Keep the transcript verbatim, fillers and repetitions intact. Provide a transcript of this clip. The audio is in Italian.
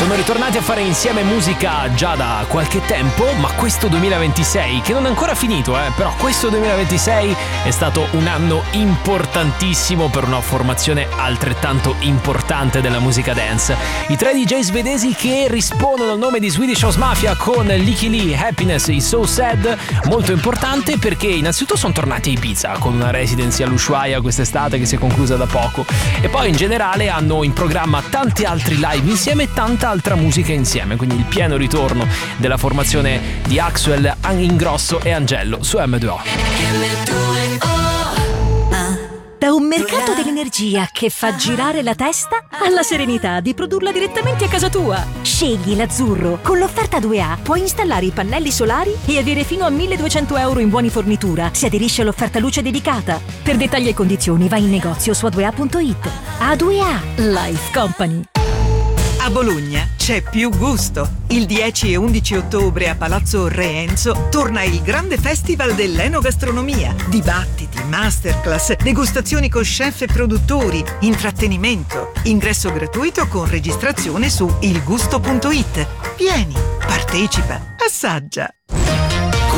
sono ritornati a fare insieme musica già da qualche tempo, ma questo duemilaventisei, che non è ancora finito, eh, però questo duemilaventisei è stato un anno importantissimo per una formazione altrettanto importante della musica dance. I tre D J svedesi che rispondono al nome di Swedish House Mafia con Licky Lee, Happiness is So Sad, molto importante perché innanzitutto sono tornati a Ibiza con una residency all'Ushuaia quest'estate che si è conclusa da poco, e poi in generale hanno in programma tanti altri live insieme e tanta altra musica insieme, quindi il pieno ritorno della formazione di Axwell, Ingrosso e Angello su M due O. Da un mercato dell'energia che fa girare la testa alla serenità di produrla direttamente a casa tua. Scegli l'azzurro. Con l'offerta due A puoi installare i pannelli solari e avere fino a milleduecento euro in buoni fornitura se aderisci all'offerta luce dedicata. Per dettagli e condizioni vai in negozio su a due a punto it. A due A Life Company. A Bologna c'è più gusto. Il dieci e undici ottobre a Palazzo Re Enzo torna il grande festival dell'enogastronomia. Dibattiti, masterclass, degustazioni con chef e produttori, intrattenimento. Ingresso gratuito con registrazione su il gusto punto it. Vieni, partecipa, assaggia.